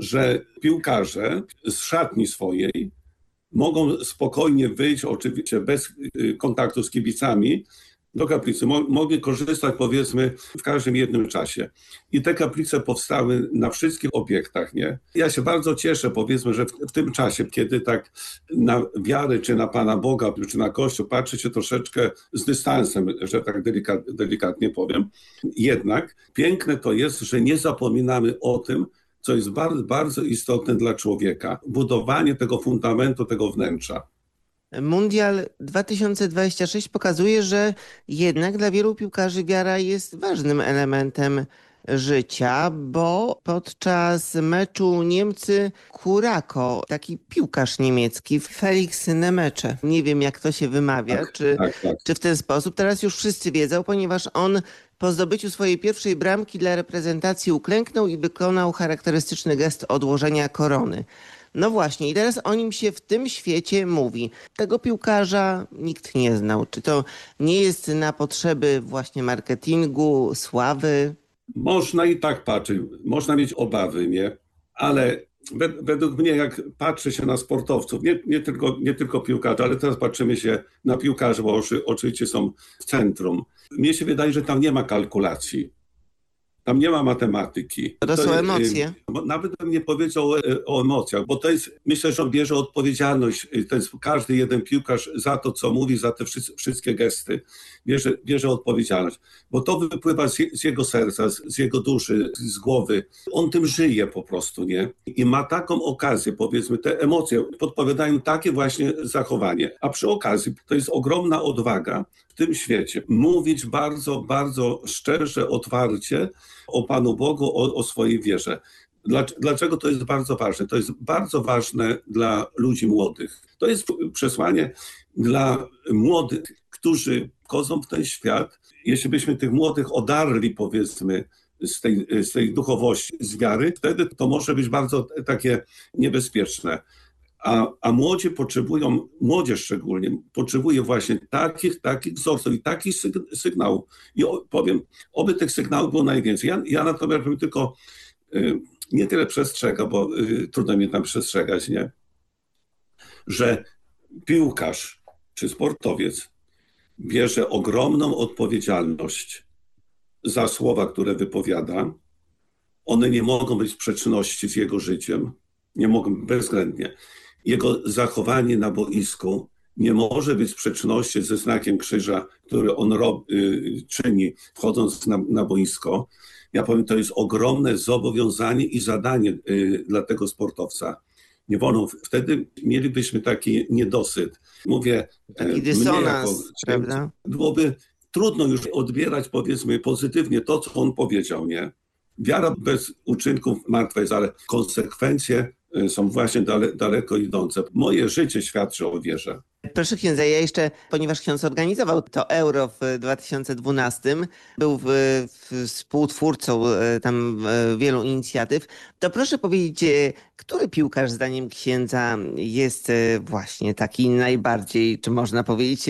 że piłkarze z szatni swojej mogą spokojnie wyjść, oczywiście bez kontaktu z kibicami, do kaplicy. Mogli korzystać, powiedzmy, w każdym jednym czasie. I te kaplice powstały na wszystkich obiektach, nie? Ja się bardzo cieszę, powiedzmy, że w tym czasie, kiedy tak na wiarę, czy na Pana Boga, czy na Kościół patrzy się troszeczkę z dystansem, że tak delikatnie powiem. Jednak piękne to jest, że nie zapominamy o tym, co jest bardzo, bardzo istotne dla człowieka. Budowanie tego fundamentu, tego wnętrza. Mundial 2026 pokazuje, że jednak dla wielu piłkarzy wiara jest ważnym elementem życia, bo podczas meczu Niemcy-Curacao taki piłkarz niemiecki, Felix Nemecze, nie wiem jak to się wymawia, czy w ten sposób, teraz już wszyscy wiedzą, ponieważ on po zdobyciu swojej pierwszej bramki dla reprezentacji uklęknął i wykonał charakterystyczny gest odłożenia korony. No właśnie, i teraz o nim się w tym świecie mówi. Tego piłkarza nikt nie znał. Czy to nie jest na potrzeby właśnie marketingu, sławy? Można i tak patrzeć, można mieć obawy, nie? Ale według mnie, jak patrzy się na sportowców, nie tylko piłkarzy, ale teraz patrzymy się na piłkarzy, bo oczywiście są w centrum. Mnie się wydaje, że tam nie ma kalkulacji. Tam nie ma matematyki. To są emocje. Nawet bym nie powiedział o emocjach, bo to jest, myślę, że on bierze odpowiedzialność, to jest każdy jeden piłkarz za to, co mówi, za te wszystkie gesty, bierze odpowiedzialność, bo to wypływa z jego serca, z jego duszy, z głowy. On tym żyje po prostu, nie? I ma taką okazję, powiedzmy, te emocje podpowiadają takie właśnie zachowanie. A przy okazji to jest ogromna odwaga w tym świecie. Mówić bardzo, bardzo szczerze, otwarcie o Panu Bogu, o swojej wierze. Dlaczego to jest bardzo ważne? To jest bardzo ważne dla ludzi młodych. To jest przesłanie dla młodych, którzy wchodzą w ten świat. Jeśli byśmy tych młodych odarli, powiedzmy, z tej duchowości, z wiary, wtedy to może być bardzo takie niebezpieczne. A młodzież szczególnie, potrzebuje właśnie takich wzorców i takich sygnałów. I powiem, oby tych sygnałów było najwięcej. Ja natomiast bym tylko nie tyle przestrzegał, bo trudno mnie tam przestrzegać, nie? Że piłkarz czy sportowiec bierze ogromną odpowiedzialność za słowa, które wypowiada. One nie mogą być w sprzeczności z jego życiem, nie mogą bezwzględnie. Jego zachowanie na boisku nie może być w sprzeczności ze znakiem krzyża, który on czyni, wchodząc na boisko. Ja powiem, to jest ogromne zobowiązanie i zadanie dla tego sportowca. Nie wolno, wtedy mielibyśmy taki niedosyt. Mówię, taki dysonans, prawda? Byłoby trudno już odbierać, powiedzmy, pozytywnie to, co on powiedział, nie? Wiara bez uczynków martwa jest, ale konsekwencje są właśnie daleko idące. Moje życie świadczy o wierze. Proszę księdza, ja jeszcze, ponieważ ksiądz organizował to Euro w 2012, był współtwórcą tam wielu inicjatyw, to proszę powiedzieć, który piłkarz zdaniem księdza jest właśnie taki najbardziej, czy można powiedzieć,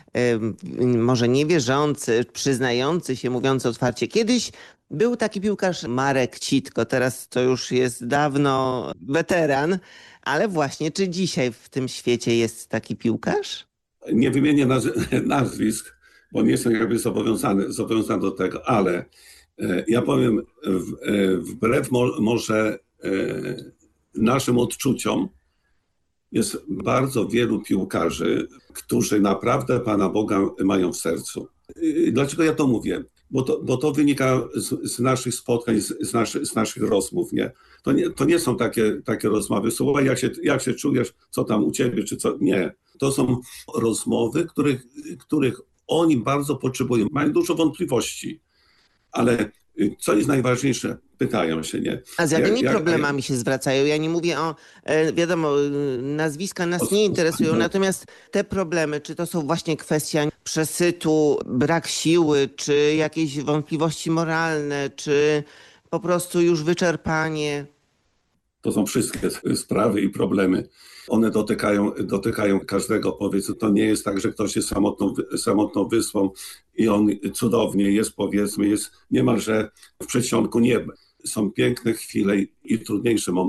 może niewierzący, przyznający się, mówiący otwarcie. Kiedyś był taki piłkarz Marek Citko, teraz to już jest dawno weteran, ale właśnie, czy dzisiaj w tym świecie jest taki piłkarz? Nie wymienię nazwisk, bo nie jestem jakby zobowiązany do tego, ale ja powiem, wbrew może naszym odczuciom, jest bardzo wielu piłkarzy, którzy naprawdę Pana Boga mają w sercu. Dlaczego ja to mówię? Bo to wynika z naszych spotkań, z naszych rozmów, nie? To nie są takie rozmowy. Słuchaj, jak się czujesz, co tam u ciebie, czy co? Nie. To są rozmowy, których oni bardzo potrzebują. Mają dużo wątpliwości, ale co jest najważniejsze? Pytają się, nie? A z jakimi problemami się zwracają? Ja nie mówię o, wiadomo, nazwiska nas nie interesują, natomiast te problemy, czy to są właśnie kwestia przesytu, brak siły, czy jakieś wątpliwości moralne, czy po prostu już wyczerpanie? To są wszystkie sprawy i problemy. One dotykają każdego, powiedzmy. To nie jest tak, że ktoś jest samotną wyspą i on cudownie jest, powiedzmy, jest niemalże w przedsionku nieba. Są piękne chwile i trudniejsze momenty.